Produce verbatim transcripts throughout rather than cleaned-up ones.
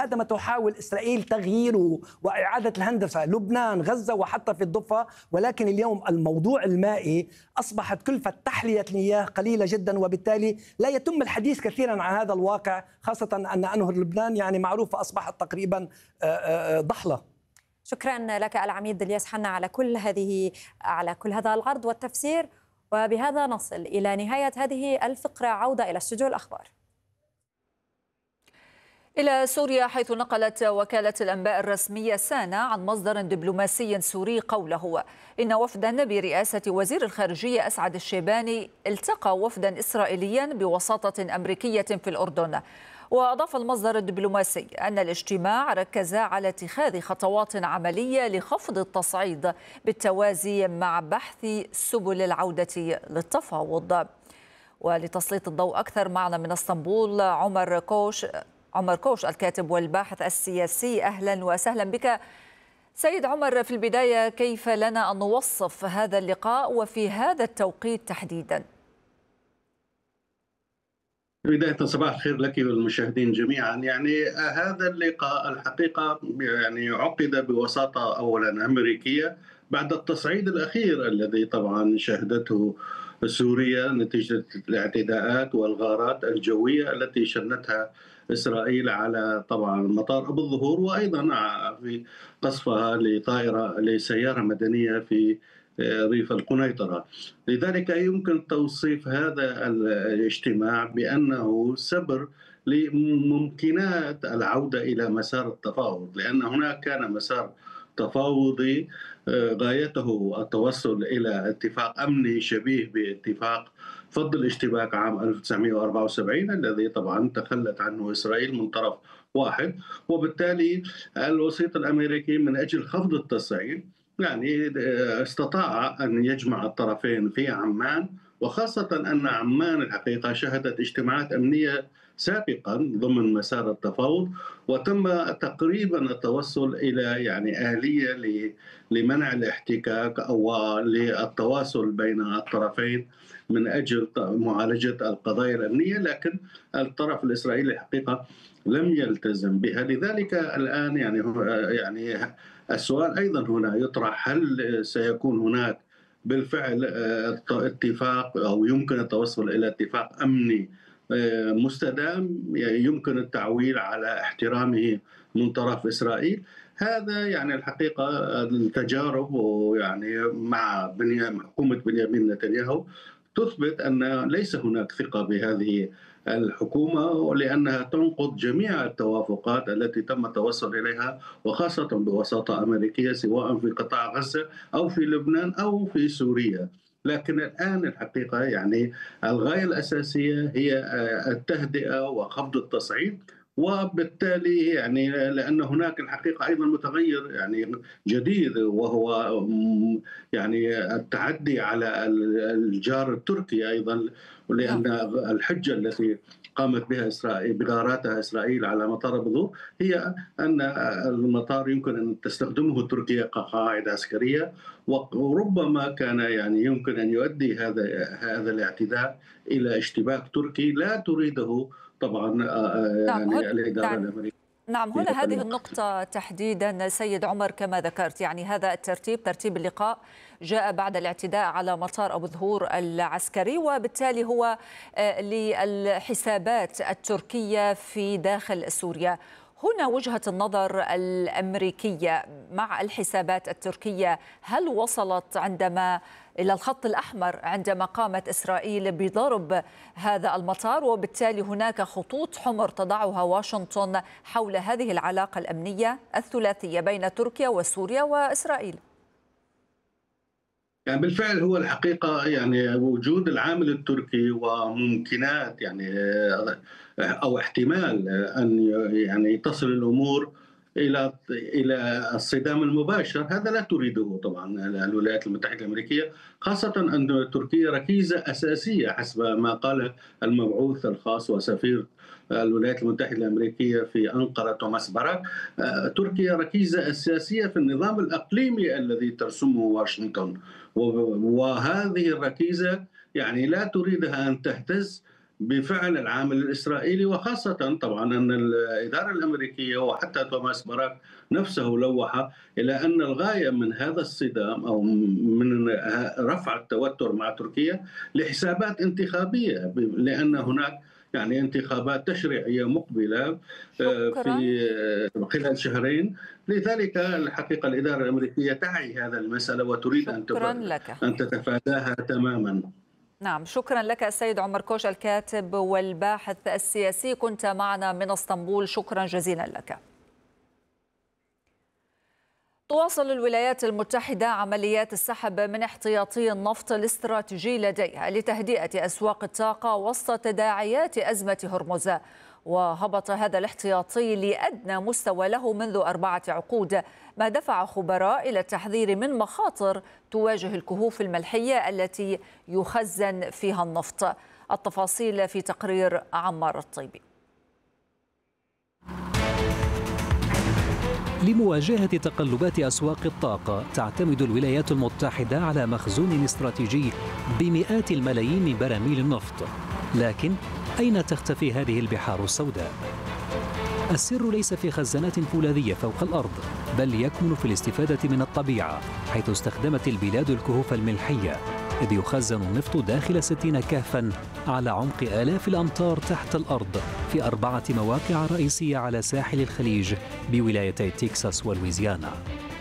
بعدما تحاول إسرائيل تغييره وإعادة الهندسة لبنان غزة وحتى في الضفة. ولكن اليوم الموضوع المائي أصبحت كلفة تحلية المياه قليلة جدا، وبالتالي لا يتم الحديث كثيرا عن هذا الواقع، خاصة أن أنهر لبنان يعني معروفة أصبحت تقريبا ضحلة. شكرا لك العميد الياس حنا على كل هذه على كل هذا العرض والتفسير. وبهذا نصل إلى نهاية هذه الفقرة. عودة إلى استوديو الأخبار. إلى سوريا، حيث نقلت وكالة الأنباء الرسمية سانا عن مصدر دبلوماسي سوري قوله إن وفدا برئاسة وزير الخارجية أسعد الشيباني التقى وفدا إسرائيليا بوساطة أمريكية في الأردن. وأضاف المصدر الدبلوماسي أن الاجتماع ركز على اتخاذ خطوات عملية لخفض التصعيد بالتوازي مع بحث سبل العودة للتفاوض. ولتسليط الضوء أكثر معنا من اسطنبول عمر كوش عمر كوش الكاتب والباحث السياسي. أهلا وسهلا بك سيد عمر. في البداية، كيف لنا أن نوصف هذا اللقاء وفي هذا التوقيت تحديدا؟ بداية صباح الخير لك والمشاهدين جميعا. يعني هذا اللقاء الحقيقة يعني عقد بوساطة أولا أمريكية بعد التصعيد الأخير الذي طبعا شهدته سوريا نتيجة الاعتداءات والغارات الجوية التي شنتها إسرائيل على طبعا مطار أبو الظهور، وأيضا في قصفها لطائرة لسيارة مدنية في ريف القنيطرة. لذلك يمكن توصيف هذا الاجتماع بأنه سبر لممكنات العودة إلى مسار التفاوض، لأن هناك كان مسار تفاوضي غايته التوصل إلى اتفاق أمني شبيه باتفاق فض الاشتباك عام ألف وتسعمئة وأربعة وسبعين الذي طبعا تخلت عنه إسرائيل من طرف واحد. وبالتالي الوسيط الأمريكي من أجل خفض التصعيد يعني استطاع أن يجمع الطرفين في عمان، وخاصة أن عمان الحقيقة شهدت اجتماعات أمنية سابقا ضمن مسار التفاوض، وتم تقريبا التوصل إلى يعني آلية لمنع الاحتكاك أو للتواصل بين الطرفين من أجل معالجة القضايا الأمنية، لكن الطرف الإسرائيلي الحقيقة لم يلتزم بها. لذلك الآن يعني يعني السؤال أيضا هنا يطرح: هل سيكون هناك بالفعل اتفاق أو يمكن التوصل إلى اتفاق أمني مستدام يمكن التعويل على احترامه من طرف إسرائيل؟ هذا يعني الحقيقة التجارب ويعني مع حكومة بنيامين نتنياهو تثبت أن ليس هناك ثقة بهذه الحكومة، لأنها تنقض جميع التوافقات التي تم التوصل إليها، وخاصة بوساطة أمريكية سواء في قطاع غزة أو في لبنان أو في سوريا. لكن الآن الحقيقة يعني الغاية الأساسية هي التهدئة وخفض التصعيد، وبالتالي يعني لأن هناك الحقيقة أيضا متغير يعني جديد، وهو يعني التعدي على الجار التركي أيضا، لأن الحجة التي قامت بها إسرائيل بغاراتها إسرائيل على مطار أبو ظبي هي أن المطار يمكن أن تستخدمه تركيا كقاعدة عسكرية، وربما كان يعني يمكن أن يؤدي هذا هذا الاعتداء إلى اشتباك تركي لا تريده طبعا يعني نعم. الإدارة نعم. الأمريكية. نعم، هنا هذه النقطة تحديدا سيد عمر كما ذكرت، يعني هذا الترتيب ترتيب اللقاء جاء بعد الاعتداء على مطار أبو ظهور العسكري، وبالتالي هو للحسابات التركية في داخل سوريا. هنا وجهة النظر الأمريكية مع الحسابات التركية هل وصلت عندما إلى الخط الأحمر عندما قامت إسرائيل بضرب هذا المطار، وبالتالي هناك خطوط حمر تضعها واشنطن حول هذه العلاقة الأمنية الثلاثية بين تركيا وسوريا وإسرائيل؟ يعني بالفعل هو الحقيقة يعني وجود العامل التركي وممكنات يعني أو احتمال أن يعني تصل الأمور إلى إلى الصدام المباشر، هذا لا تريده طبعا الولايات المتحدة الأمريكية، خاصة أن تركيا ركيزة أساسية حسب ما قال المبعوث الخاص وسفير الولايات المتحدة الأمريكية في أنقرة توماس باراك. تركيا ركيزة أساسية في النظام الإقليمي الذي ترسمه واشنطن، وهذه الركيزة يعني لا تريدها أن تهتز بفعل العامل الإسرائيلي، وخاصة طبعا أن الإدارة الأمريكية وحتى توماس باراك نفسه لوح إلى أن الغاية من هذا الصدام أو من رفع التوتر مع تركيا لحسابات انتخابية، لأن هناك يعني انتخابات تشريعية مقبلة في خلال شهرين. لذلك الحقيقة الإدارة الأمريكية تعي هذا المسألة وتريد أن أن تتفاداها تماما. نعم، شكرا لك السيد عمر كوش الكاتب والباحث السياسي، كنت معنا من اسطنبول، شكرا جزيلا لك. تواصل الولايات المتحدة عمليات السحب من احتياطي النفط الاستراتيجي لديها لتهدئة أسواق الطاقة وسط تداعيات أزمة هرمز، وهبط هذا الاحتياطي لأدنى مستوى له منذ أربعة عقود، ما دفع خبراء إلى التحذير من مخاطر تواجه الكهوف الملحية التي يخزن فيها النفط. التفاصيل في تقرير عمار الطيبي. لمواجهة تقلبات أسواق الطاقة تعتمد الولايات المتحدة على مخزون استراتيجي بمئات الملايين من براميل النفط، لكن أين تختفي هذه البحار السوداء؟ السر ليس في خزانات فولاذية فوق الأرض، بل يكمن في الاستفادة من الطبيعة، حيث استخدمت البلاد الكهوف الملحية، إذ يخزن النفط داخل ستين كهفاً على عمق آلاف الأمتار تحت الأرض في أربعة مواقع رئيسية على ساحل الخليج بولايتي تكساس ولويزيانا.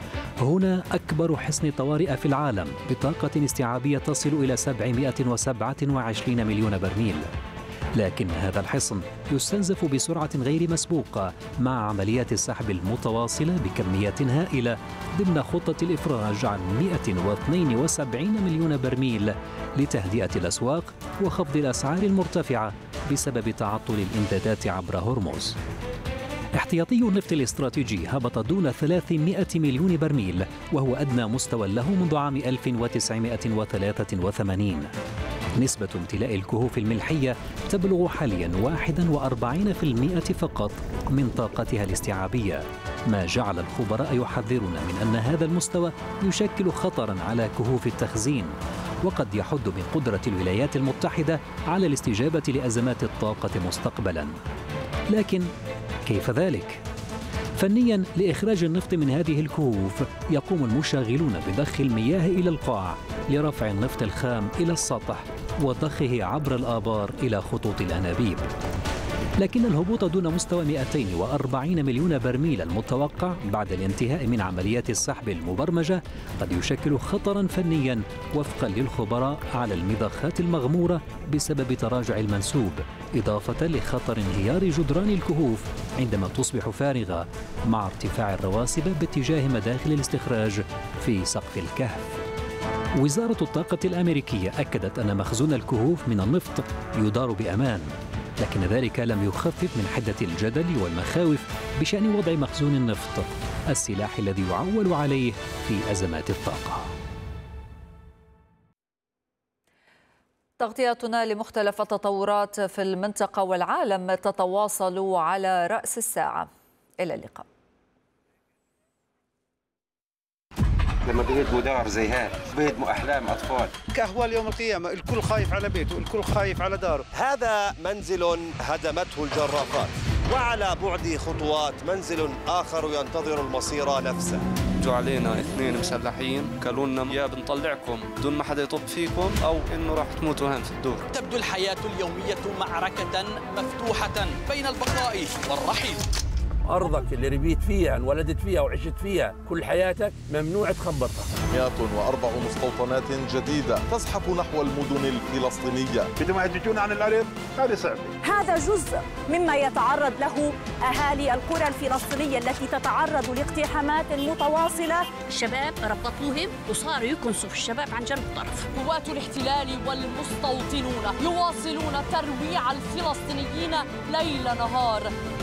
هنا أكبر حصن طوارئ في العالم بطاقة استيعابية تصل إلى سبعمئة وسبعة وعشرين مليون برميل، لكن هذا الحصن يستنزف بسرعة غير مسبوقة مع عمليات السحب المتواصلة بكميات هائلة ضمن خطة الإفراج عن مئة واثنين وسبعين مليون برميل لتهدئة الأسواق وخفض الأسعار المرتفعة بسبب تعطل الإمدادات عبر هرمز. احتياطي النفط الاستراتيجي هبط دون ثلاثمئة مليون برميل، وهو أدنى مستوى له منذ عام ألف وتسعمئة وثلاثة وثمانين. نسبة امتلاء الكهوف الملحية تبلغ حالياً واحد وأربعين بالمئة فقط من طاقتها الاستيعابية، ما جعل الخبراء يحذرون من أن هذا المستوى يشكل خطراً على كهوف التخزين، وقد يحد من قدرة الولايات المتحدة على الاستجابة لأزمات الطاقة مستقبلاً. لكن كيف ذلك؟ فنياً، لإخراج النفط من هذه الكهوف يقوم المشغلون بضخ المياه إلى القاع لرفع النفط الخام إلى السطح وضخه عبر الآبار إلى خطوط الأنابيب. لكن الهبوط دون مستوى مئتين وأربعين مليون برميل المتوقع بعد الانتهاء من عمليات السحب المبرمجة قد يشكل خطراً فنياً وفقاً للخبراء على المضخات المغمورة بسبب تراجع المنسوب، إضافة لخطر انهيار جدران الكهوف عندما تصبح فارغة مع ارتفاع الرواسب باتجاه مداخل الاستخراج في سقف الكهف. وزارة الطاقة الأمريكية أكدت أن مخزون الكهوف من النفط يدار بأمان، لكن ذلك لم يخفف من حدة الجدل والمخاوف بشأن وضع مخزون النفط، السلاح الذي يعول عليه في أزمات الطاقة. تغطيتنا لمختلف التطورات في المنطقة والعالم تتواصل على رأس الساعة. إلى اللقاء. لما بيهدموا دار زي هيك بيهدموا أحلام أطفال. كأهوال يوم القيامة، الكل خايف على بيته، الكل خايف على داره. هذا منزل هدمته الجرافات، وعلى بعد خطوات منزل آخر ينتظر المصير نفسه. جو علينا اثنين مسلحين قالوا لنا يا بنطلعكم بدون ما حدا يطب فيكم أو إنه راح تموتوا هون في الدور. تبدو الحياة اليومية معركة مفتوحة بين البقاء والرحيل. أرضك اللي ربيت فيها انولدت فيها وعشت فيها كل حياتك ممنوع تخبطها. مئة وأربع مستوطنات جديدة تزحف نحو المدن الفلسطينية. بدهم يهجون عن الأرض هذه صعبة. هذا جزء مما يتعرض له أهالي القرى الفلسطينية التي تتعرض لاقتحامات متواصلة. الشباب ربطوهم وصاروا يكنسوا في الشباب عن جنب الطرف. قوات الاحتلال والمستوطنون يواصلون ترويع الفلسطينيين ليل نهار